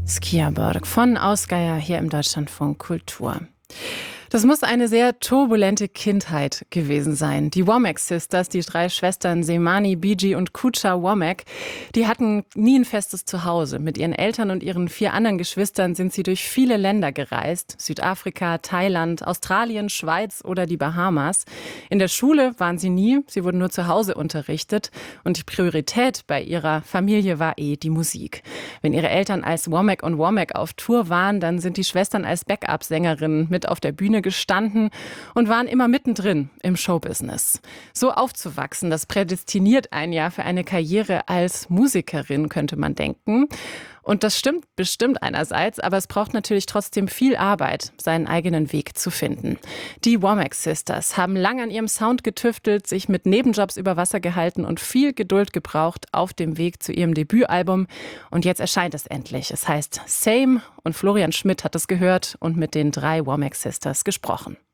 Skierborg von Ausgeier hier im Deutschlandfunk Kultur. Das muss eine sehr turbulente Kindheit gewesen sein. Die Womack Sisters, die 3 Schwestern Semani, Biji und Kucha Womack, die hatten nie ein festes Zuhause. Mit ihren Eltern und ihren 4 anderen Geschwistern sind sie durch viele Länder gereist. Südafrika, Thailand, Australien, Schweiz oder die Bahamas. In der Schule waren sie nie, sie wurden nur zu Hause unterrichtet. Und die Priorität bei ihrer Familie war die Musik. Wenn ihre Eltern als Womack und Womack auf Tour waren, dann sind die Schwestern als Backup-Sängerinnen mit auf der Bühne gestanden und waren immer mittendrin im Showbusiness. So aufzuwachsen, das prädestiniert einen ja für eine Karriere als Musikerin, könnte man denken. Und das stimmt bestimmt einerseits, aber es braucht natürlich trotzdem viel Arbeit, seinen eigenen Weg zu finden. Die Womack Sisters haben lange an ihrem Sound getüftelt, sich mit Nebenjobs über Wasser gehalten und viel Geduld gebraucht auf dem Weg zu ihrem Debütalbum. Und jetzt erscheint es endlich. Es heißt Same und Florian Schmidt hat es gehört und mit den 3 Womack Sisters gesprochen.